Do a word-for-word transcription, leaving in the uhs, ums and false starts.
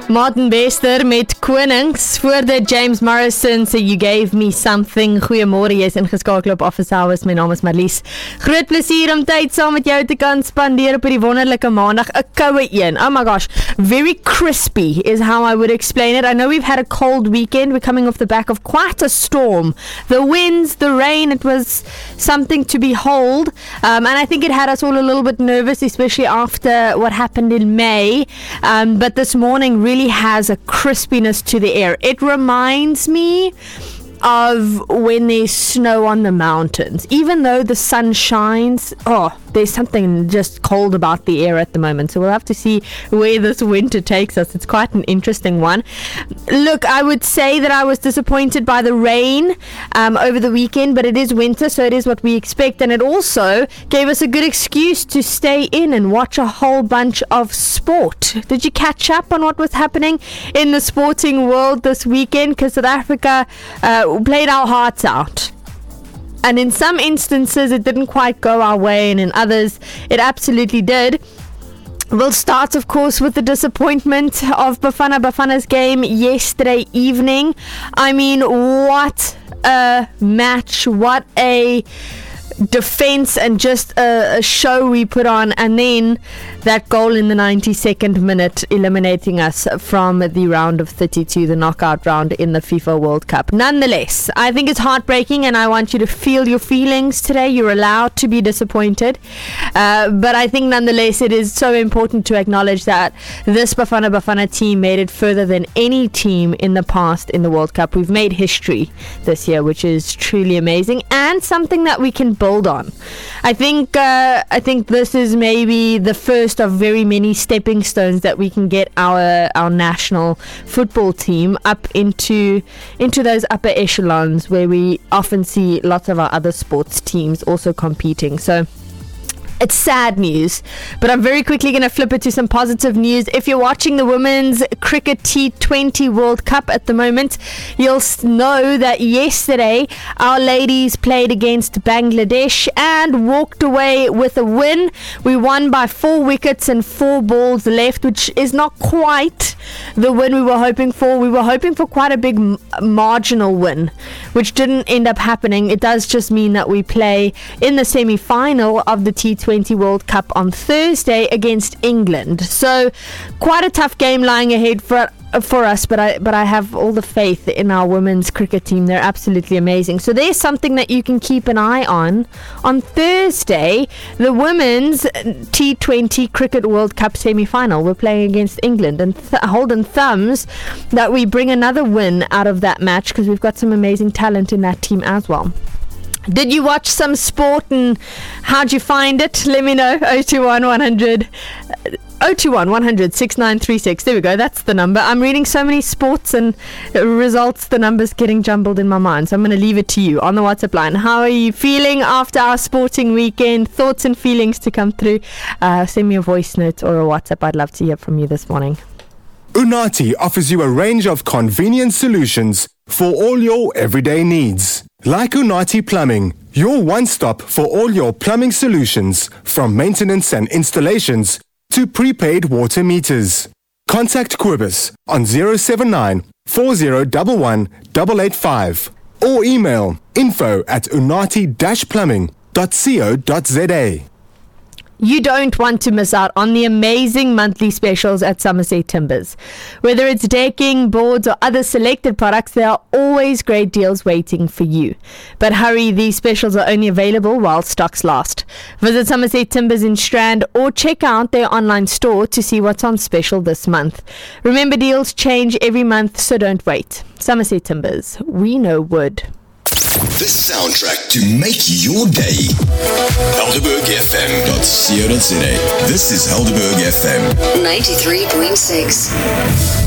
Martin Bester met Konings voor de James Morrison so You Gave Me Something. Goeiemôre, jy is ingeskakel op Office Hours. My naam is Marlies. Groot plesier om tyd saam met jou te kan spandeer op hierdie wonderlike maandag. 'n Koue een. Oh my gosh, very crispy is how I would explain it. I know we've had a cold weekend. We're coming off the back of quite a storm. The winds, the rain, it was something to behold. Um, and I think it had us all a little bit nervous, especially after what happened in May. Um, but this morning really has a crispiness to the air. It reminds me of when there's snow on the mountains. Even though the sun shines, oh, there's something just cold about the air at the moment. So we'll have to see where this winter takes us. It's quite an interesting one. Look, I would say that I was disappointed by the rain um, over the weekend, but it is winter, so it is what we expect. And it also gave us a good excuse to stay in and watch a whole bunch of sport. Did you catch up on what was happening in the sporting world this weekend? Because South Africa uh, played our hearts out. And in some instances, it didn't quite go our way, and in others, it absolutely did. We'll start, of course, with the disappointment of Bafana Bafana's game yesterday evening. I mean, what a match, what a defense, and just a, a show we put on, and then that goal in the ninety-second minute eliminating us from the round of thirty-two, the knockout round in the FIFA World Cup. Nonetheless, I think it's heartbreaking, and I want you to feel your feelings today. You're allowed to be disappointed, uh, but I think nonetheless it is so important to acknowledge that this Bafana Bafana team made it further than any team in the past in the World Cup. We've made history this year, which is truly amazing, and something that we can build on. I think uh, I think this is maybe the first of very many stepping stones that we can get our our national football team up into into those upper echelons where we often see lots of our other sports teams also competing. So it's sad news, but I'm very quickly going to flip it to some positive news. If you're watching the Women's Cricket T twenty World Cup at the moment, you'll know that yesterday our ladies played against Bangladesh and walked away with a win. We won by four wickets and four balls left, which is not quite the win we were hoping for. We were hoping for quite a big m- marginal win, which didn't end up happening. It does just mean that we play in the semi-final of the T twenty World Cup on Thursday against England. So quite a tough game lying ahead for for us, but I but I have all the faith in our women's cricket team. They're absolutely amazing. So there's something that you can keep an eye on. On Thursday, the Women's T twenty Cricket World Cup semi-final. We're playing against England, and th- holding thumbs that we bring another win out of that match, because we've got some amazing talent in that team as well. Did you watch some sport, and how'd you find it? Let me know. oh two one, one hundred oh two one, one hundred, six nine three six. There we go. That's the number. I'm reading so many sports and results, the number's getting jumbled in my mind. So I'm going to leave it to you on the WhatsApp line. How are you feeling after our sporting weekend? Thoughts and feelings to come through. Uh, send me a voice note or a WhatsApp. I'd love to hear from you this morning. Unati offers you a range of convenient solutions for all your everyday needs. Like Unati Plumbing, your one-stop for all your plumbing solutions, from maintenance and installations to prepaid water meters. Contact Quibus on zero seven nine, four zero one one, eight eight five or email info at unati dash plumbing dot co dot za. You don't want to miss out on the amazing monthly specials at Somerset Timbers. Whether it's decking, boards, or other selected products, there are always great deals waiting for you. But hurry, these specials are only available while stocks last. Visit Somerset Timbers in Strand or check out their online store to see what's on special this month. Remember, deals change every month, so don't wait. Somerset Timbers, we know wood. The soundtrack to make your day. Helderberg F M dot co dot za. This is Helderberg F M ninety-three point six.